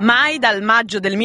Mai dal maggio del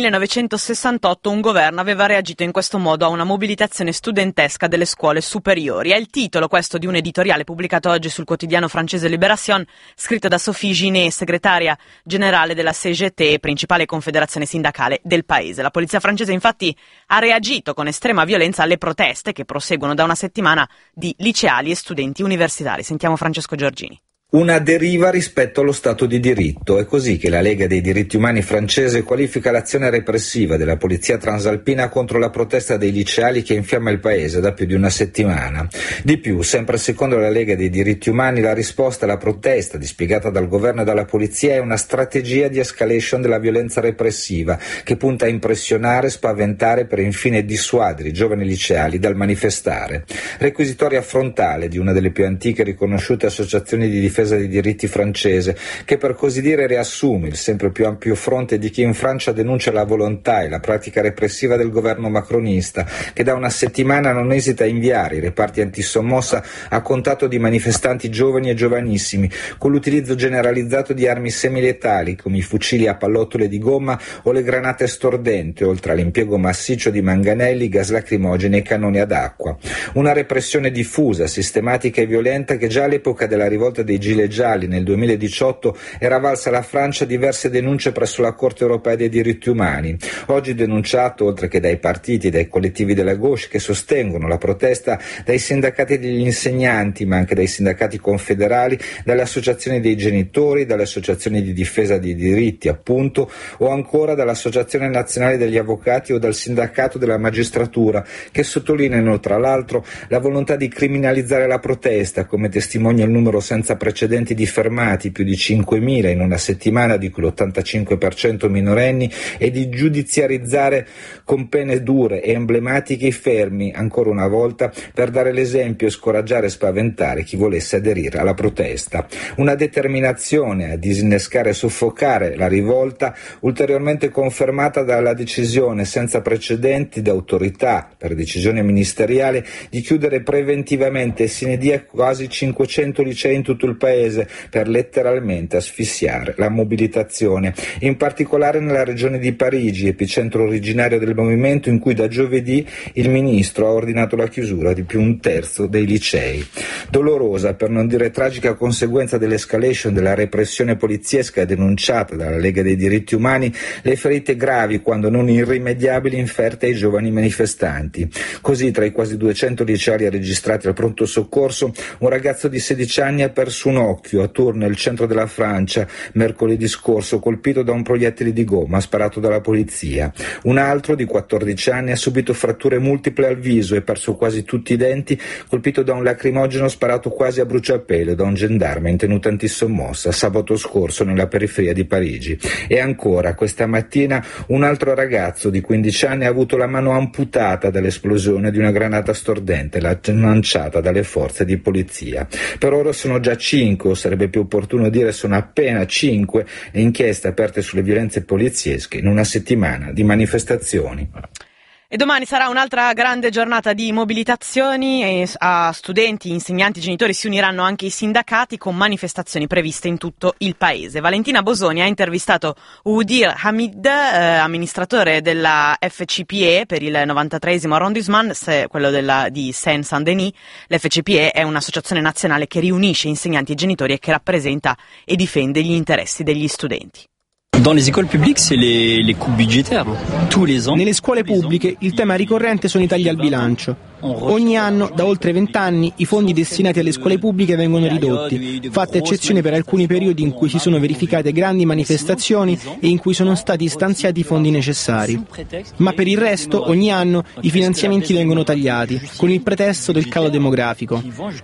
1968 un governo aveva reagito in questo modo a una mobilitazione studentesca delle scuole superiori. È il titolo questo di un editoriale pubblicato oggi sul quotidiano francese Libération, scritto da Sophie Ginet, segretaria generale della CGT, principale confederazione sindacale del paese. La polizia francese infatti ha reagito con estrema violenza alle proteste che proseguono da una settimana di liceali e studenti universitari. Sentiamo Francesco Giorgini. Una deriva rispetto allo Stato di diritto. È così che la Lega dei diritti umani francese qualifica l'azione repressiva della polizia transalpina contro la protesta dei liceali che infiamma il paese da più di una settimana. Di più, sempre secondo la Lega dei diritti umani, la risposta alla protesta dispiegata dal governo e dalla polizia è una strategia di escalation della violenza repressiva che punta a impressionare, spaventare per infine dissuadere i giovani liceali dal manifestare. Requisitoria frontale di una delle più antiche e riconosciute associazioni di difesa dei diritti francese, che per così dire riassume il sempre più ampio fronte di chi in Francia denuncia la volontà e la pratica repressiva del governo macronista, che da una settimana non esita a inviare i reparti antisommossa a contatto di manifestanti giovani e giovanissimi, con l'utilizzo generalizzato di armi semiletali come i fucili a pallottole di gomma o le granate stordente, oltre all'impiego massiccio di manganelli, gas lacrimogeni e cannoni ad acqua. Una repressione diffusa, sistematica e violenta che già all'epoca della rivolta dei Gilet gialli nel 2018 era valsa alla Francia diverse denunce presso la Corte europea dei diritti umani. Oggi denunciato, oltre che dai partiti e dai collettivi della gauche che sostengono la protesta, dai sindacati degli insegnanti, ma anche dai sindacati confederali, dalle associazioni dei genitori, dalle associazioni di difesa dei diritti, appunto, o ancora dall'Associazione Nazionale degli Avvocati o dal Sindacato della Magistratura, che sottolineano tra l'altro la volontà di criminalizzare la protesta, come testimonia il numero senza precedenti di fermati, più di 5.000 in una settimana, di cui l'85% minorenni, e di giudiziarizzare con pene dure e emblematiche i fermi, ancora una volta, per dare l'esempio e scoraggiare e spaventare chi volesse aderire alla protesta. Una determinazione a disinnescare e soffocare la rivolta, ulteriormente confermata dalla decisione senza precedenti d'autorità, per decisione ministeriale, di chiudere preventivamente sine die quasi 500 licei in tutto il paese per letteralmente asfissiare la mobilitazione, in particolare nella regione di Parigi, epicentro originario del movimento, in cui da giovedì il ministro ha ordinato la chiusura di più un terzo dei licei. Dolorosa, per non dire tragica, conseguenza dell'escalation della repressione poliziesca denunciata dalla Lega dei diritti umani, le ferite gravi, quando non irrimediabili, inferte ai giovani manifestanti. Così, tra i quasi 200 liceali registrati al pronto soccorso, un ragazzo di 16 anni ha perso un occhio a Tours, nel centro della Francia, mercoledì scorso, colpito da un proiettile di gomma sparato dalla polizia. Un altro di 14 anni ha subito fratture multiple al viso e perso quasi tutti i denti, colpito da un lacrimogeno sparato quasi a bruciapelo da un gendarme in tenuta antisommossa sabato scorso nella periferia di Parigi. E ancora, questa mattina, un altro ragazzo di 15 anni ha avuto la mano amputata dall'esplosione di una granata stordente lanciata dalle forze di polizia. Per ora sono già 5, o sarebbe più opportuno dire sono appena 5, le inchieste aperte sulle violenze poliziesche in una settimana di manifestazioni. E domani sarà un'altra grande giornata di mobilitazioni e a studenti, insegnanti, genitori si uniranno anche i sindacati con manifestazioni previste in tutto il paese. Valentina Bosoni ha intervistato Oudir Hamid, amministratore della FCPE per il 93esimo arrondissement, quello di Seine-Saint-Denis. L'FCPE è un'associazione nazionale che riunisce insegnanti e genitori e che rappresenta e difende gli interessi degli studenti. Dans les écoles publiques, c'est les coupes budgétaires. Tous les ans. Nelle scuole pubbliche il tema ricorrente sono i tagli al bilancio. Ogni anno, da oltre 20 anni, i fondi destinati alle scuole pubbliche vengono ridotti, fatta eccezione per alcuni periodi in cui si sono verificate grandi manifestazioni e in cui sono stati stanziati i fondi necessari. Ma per il resto, ogni anno, i finanziamenti vengono tagliati, con il pretesto del calo demografico.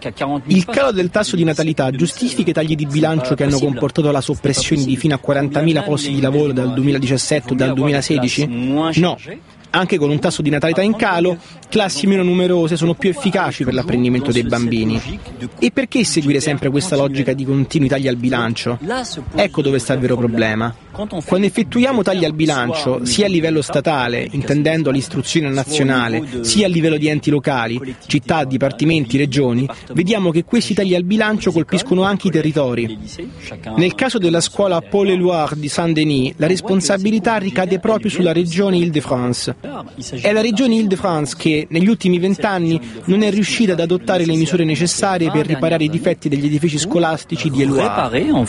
Il calo del tasso di natalità giustifica i tagli di bilancio che hanno comportato la soppressione di fino a 40.000 posti di lavoro dal 2017 o dal 2016? No. Anche con un tasso di natalità in calo, classi meno numerose sono più efficaci per l'apprendimento dei bambini. E perché seguire sempre questa logica di continui tagli al bilancio? Ecco dove sta il vero problema. Quando effettuiamo tagli al bilancio, sia a livello statale, intendendo l'istruzione nazionale, sia a livello di enti locali, città, dipartimenti, regioni, vediamo che questi tagli al bilancio colpiscono anche i territori. Nel caso della scuola Paul-Éluard di Saint-Denis, la responsabilità ricade proprio sulla regione Île-de-France. È la regione Île-de-France che, negli ultimi 20 anni, non è riuscita ad adottare le misure necessarie per riparare i difetti degli edifici scolastici di Éluard.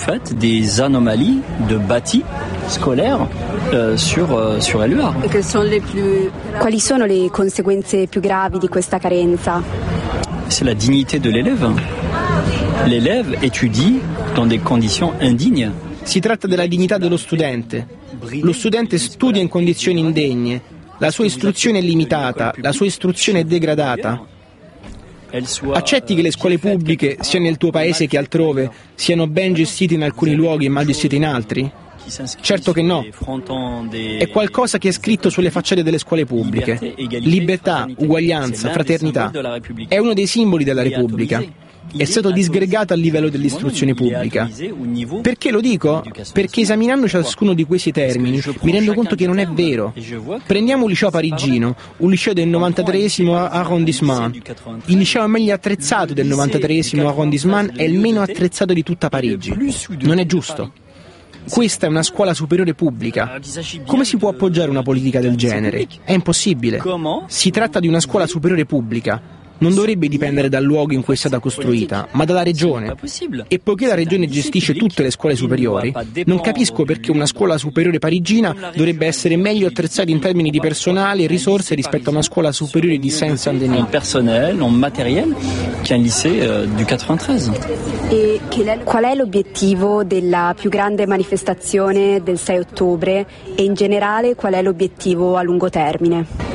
Scolaire sur Éluard. Quali sono le conseguenze più gravi di questa carenza? C'est la dignité de l'élève. L'élève étudie dans des conditions indignes. Si tratta della dignità dello studente. Lo studente studia in condizioni indegne. La sua istruzione è limitata, la sua istruzione è degradata. Accetti che le scuole pubbliche, sia nel tuo paese che altrove, siano ben gestite in alcuni luoghi e mal gestite in altri? Certo che no. È qualcosa che è scritto sulle facciate delle scuole pubbliche. Libertà, uguaglianza, fraternità. È uno dei simboli della Repubblica. È stato disgregato a livello dell'istruzione pubblica. Perché lo dico? Perché esaminando ciascuno di questi termini mi rendo conto che non è vero. Prendiamo un liceo parigino, un liceo del 93esimo arrondissement. Il liceo meglio attrezzato del 93esimo arrondissement è il meno attrezzato di tutta Parigi. Non è giusto. Questa è una scuola superiore pubblica. Come si può appoggiare una politica del genere? È impossibile. Si tratta di una scuola superiore pubblica. Non dovrebbe dipendere dal luogo in cui è stata costruita, ma dalla regione. E poiché la regione gestisce tutte le scuole superiori, non capisco perché una scuola superiore parigina dovrebbe essere meglio attrezzata in termini di personale e risorse rispetto a una scuola superiore di Saint-Denis. En personnel, en matériel, qu'un lycée du 93. E qual è l'obiettivo della più grande manifestazione del 6 ottobre e in generale qual è l'obiettivo a lungo termine?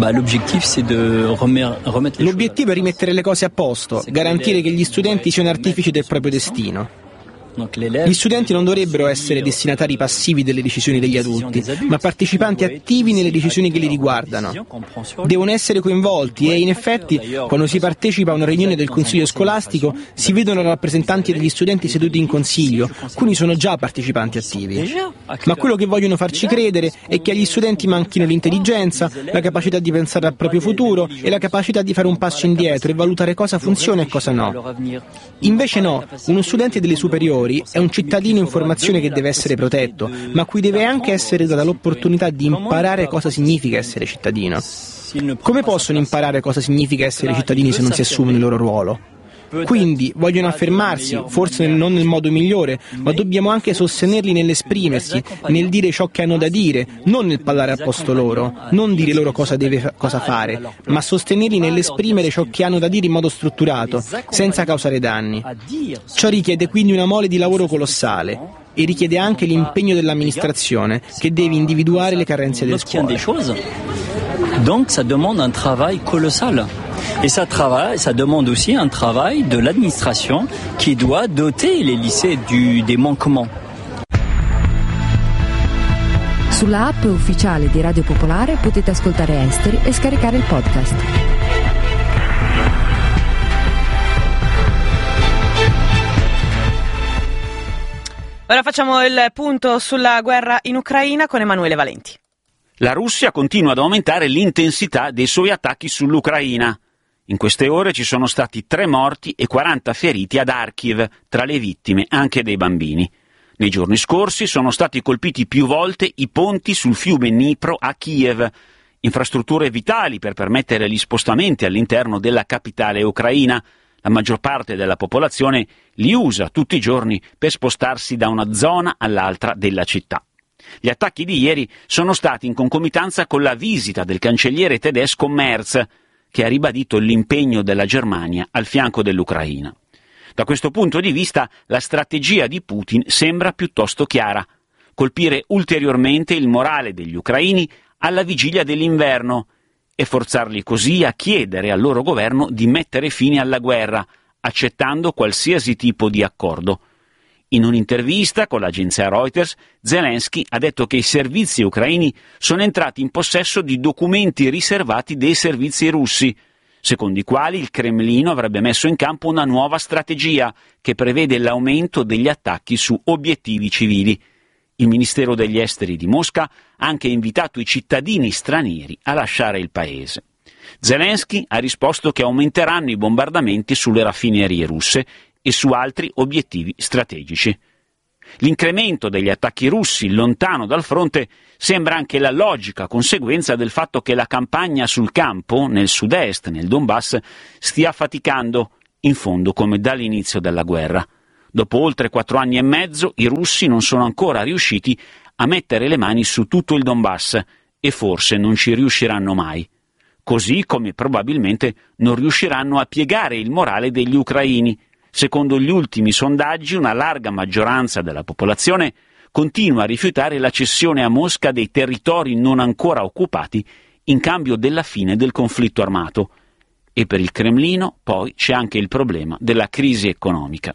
L'obiettivo è rimettere le cose a posto, garantire che gli studenti siano artefici del proprio destino. Gli studenti non dovrebbero essere destinatari passivi delle decisioni degli adulti, ma partecipanti attivi nelle decisioni che li riguardano. Devono essere coinvolti e, in effetti, quando si partecipa a una riunione del consiglio scolastico, si vedono rappresentanti degli studenti seduti in consiglio, quindi sono già partecipanti attivi. Ma quello che vogliono farci credere è che agli studenti manchino l'intelligenza, la capacità di pensare al proprio futuro e la capacità di fare un passo indietro e valutare cosa funziona e cosa no. Invece no, uno studente delle superiori è un cittadino in formazione che deve essere protetto, ma a cui deve anche essere data l'opportunità di imparare cosa significa essere cittadino. Come possono imparare cosa significa essere cittadini se non si assumono il loro ruolo? Quindi vogliono affermarsi, forse non nel modo migliore, ma dobbiamo anche sostenerli nell'esprimersi, nel dire ciò che hanno da dire, non nel parlare al posto loro, non dire loro cosa fare, ma sostenerli nell'esprimere ciò che hanno da dire in modo strutturato, senza causare danni. Ciò richiede quindi una mole di lavoro colossale e richiede anche l'impegno dell'amministrazione, che deve individuare le carenze delle scuole. Donc ça demande un travail colossal. Et ça demande aussi un travail de l'administration qui doit doter les lycées des manquements. Sulla app ufficiale di Radio Popolare potete ascoltare Esteri e scaricare il podcast. Ora facciamo il punto sulla guerra in Ucraina con Emanuele Valenti. La Russia continua ad aumentare l'intensità dei suoi attacchi sull'Ucraina. In queste ore ci sono stati 3 morti e 40 feriti ad Kharkiv, tra le vittime anche dei bambini. Nei giorni scorsi sono stati colpiti più volte i ponti sul fiume Dnipro a Kiev, infrastrutture vitali per permettere gli spostamenti all'interno della capitale ucraina. La maggior parte della popolazione li usa tutti i giorni per spostarsi da una zona all'altra della città. Gli attacchi di ieri sono stati in concomitanza con la visita del cancelliere tedesco Merz, che ha ribadito l'impegno della Germania al fianco dell'Ucraina. Da questo punto di vista, la strategia di Putin sembra piuttosto chiara: colpire ulteriormente il morale degli ucraini alla vigilia dell'inverno e forzarli così a chiedere al loro governo di mettere fine alla guerra, accettando qualsiasi tipo di accordo. In un'intervista con l'agenzia Reuters, Zelensky ha detto che i servizi ucraini sono entrati in possesso di documenti riservati dei servizi russi, secondo i quali il Cremlino avrebbe messo in campo una nuova strategia che prevede l'aumento degli attacchi su obiettivi civili. Il Ministero degli Esteri di Mosca ha anche invitato i cittadini stranieri a lasciare il paese. Zelensky ha risposto che aumenteranno i bombardamenti sulle raffinerie russe e su altri obiettivi strategici. L'incremento degli attacchi russi lontano dal fronte sembra anche la logica conseguenza del fatto che la campagna sul campo, nel sud-est, nel Donbass, stia faticando, in fondo come dall'inizio della guerra. Dopo oltre 4 anni e mezzo, i russi non sono ancora riusciti a mettere le mani su tutto il Donbass e forse non ci riusciranno mai. Così come probabilmente non riusciranno a piegare il morale degli ucraini. Secondo gli ultimi sondaggi, una larga maggioranza della popolazione continua a rifiutare la cessione a Mosca dei territori non ancora occupati in cambio della fine del conflitto armato. E per il Cremlino poi c'è anche il problema della crisi economica.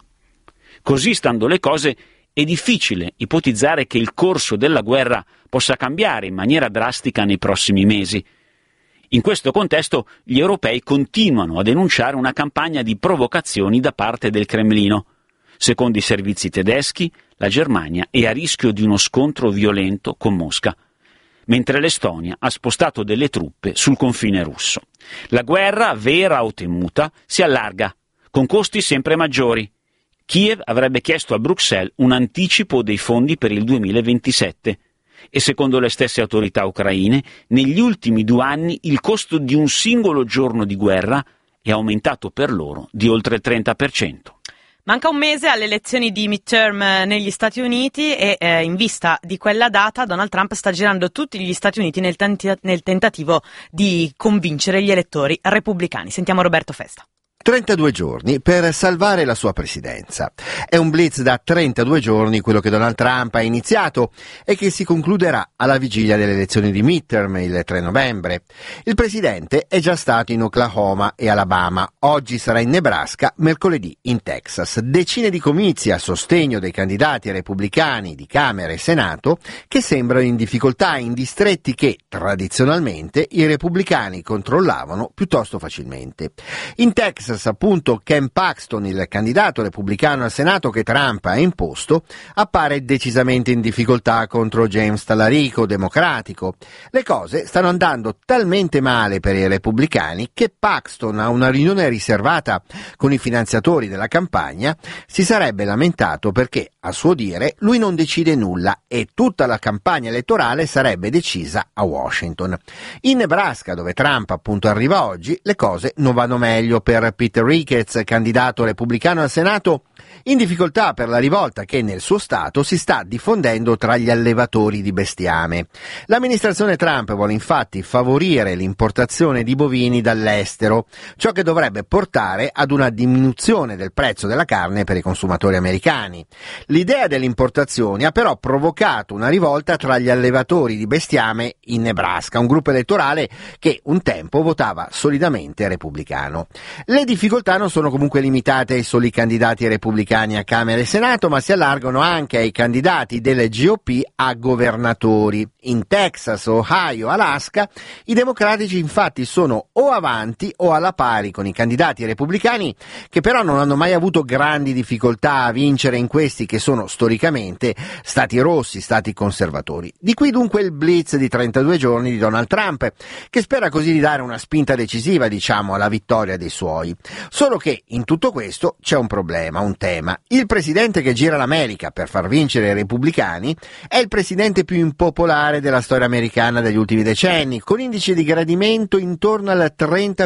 Così stando le cose, è difficile ipotizzare che il corso della guerra possa cambiare in maniera drastica nei prossimi mesi. In questo contesto gli europei continuano a denunciare una campagna di provocazioni da parte del Cremlino. Secondo i servizi tedeschi, la Germania è a rischio di uno scontro violento con Mosca, mentre l'Estonia ha spostato delle truppe sul confine russo. La guerra, vera o temuta, si allarga, con costi sempre maggiori. Kiev avrebbe chiesto a Bruxelles un anticipo dei fondi per il 2027. E secondo le stesse autorità ucraine, negli ultimi 2 anni il costo di un singolo giorno di guerra è aumentato per loro di oltre il 30%. Manca un mese alle elezioni di midterm negli Stati Uniti e in vista di quella data Donald Trump sta girando tutti gli Stati Uniti nel tentativo di convincere gli elettori repubblicani. Sentiamo Roberto Festa. 32 giorni per salvare la sua presidenza. È un blitz da 32 giorni quello che Donald Trump ha iniziato e che si concluderà alla vigilia delle elezioni di midterm il 3 novembre. Il presidente è già stato in Oklahoma e Alabama, oggi sarà in Nebraska, mercoledì in Texas. Decine di comizi a sostegno dei candidati repubblicani di Camera e Senato che sembrano in difficoltà in distretti che tradizionalmente i repubblicani controllavano piuttosto facilmente. In Texas, appunto, Ken Paxton, il candidato repubblicano al Senato che Trump ha imposto, appare decisamente in difficoltà contro James Talarico, democratico. Le cose stanno andando talmente male per i repubblicani che Paxton, a una riunione riservata con i finanziatori della campagna, si sarebbe lamentato perché, a suo dire, lui non decide nulla e tutta la campagna elettorale sarebbe decisa a Washington. In Nebraska, dove Trump appunto arriva oggi, le cose non vanno meglio per Peter Ricketts, candidato repubblicano al Senato, in difficoltà per la rivolta che nel suo stato si sta diffondendo tra gli allevatori di bestiame. L'amministrazione Trump vuole infatti favorire l'importazione di bovini dall'estero, ciò che dovrebbe portare ad una diminuzione del prezzo della carne per i consumatori americani. L'idea delle importazioni ha però provocato una rivolta tra gli allevatori di bestiame in Nebraska, un gruppo elettorale che un tempo votava solidamente repubblicano. Le difficoltà non sono comunque limitate ai soli candidati repubblicani a Camera e Senato, ma si allargano anche ai candidati delle GOP a governatori. In Texas, Ohio, Alaska, i democratici infatti sono o avanti o alla pari con i candidati repubblicani, che però non hanno mai avuto grandi difficoltà a vincere in questi che sono storicamente stati rossi, stati conservatori. Di qui dunque il blitz di 32 giorni di Donald Trump, che spera così di dare una spinta decisiva, alla vittoria dei suoi. Solo che in tutto questo c'è un problema, un tema. Il presidente che gira l'America per far vincere i repubblicani è il presidente più impopolare della storia americana degli ultimi decenni, con indice di gradimento intorno al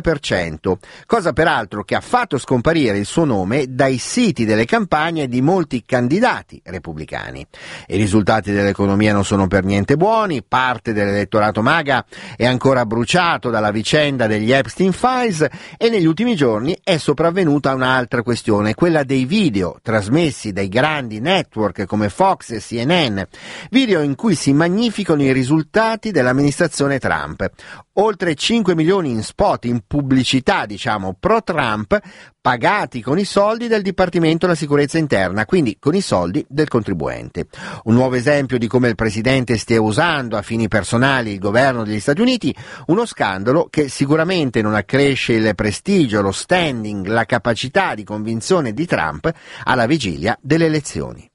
30%, cosa peraltro che ha fatto scomparire il suo nome dai siti delle campagne di molti candidati repubblicani. I risultati dell'economia non sono per niente buoni, parte dell'elettorato MAGA è ancora bruciato dalla vicenda degli Epstein Files e negli ultimi giorni giorni è sopravvenuta un'altra questione, quella dei video trasmessi dai grandi network come Fox e CNN, video in cui si magnificano i risultati dell'amministrazione Trump. Oltre 5 milioni in spot, in pubblicità, pro-Trump, pagati con i soldi del Dipartimento della Sicurezza Interna, quindi con i soldi del contribuente. Un nuovo esempio di come il presidente stia usando a fini personali il governo degli Stati Uniti, uno scandalo che sicuramente non accresce il prestigio, lo standing, la capacità di convinzione di Trump alla vigilia delle elezioni.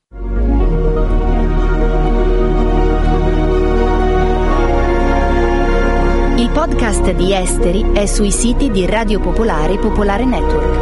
Il podcast di Esteri è sui siti di Radio Popolare e Popolare Network.